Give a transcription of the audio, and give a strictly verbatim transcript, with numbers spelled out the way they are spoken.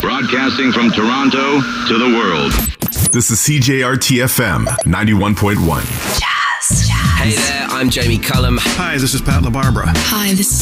Broadcasting from Toronto to the world. This is C J R T F M ninety-one point one. Jazz. Jazz. Hey there, I'm Jamie Cullum. Hi, this is Pat LaBarbera. Hi, this is